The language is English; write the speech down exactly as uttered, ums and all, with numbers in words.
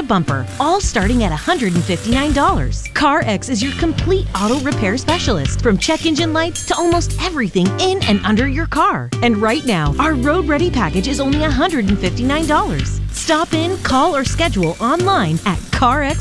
bumper, all starting at one hundred fifty-nine dollars. CarX is your complete auto repair specialist, from check engine lights to almost everything in and under your car. And right now, our Road Ready package is only one hundred fifty-nine dollars. Stop in, call, or schedule online at CarX.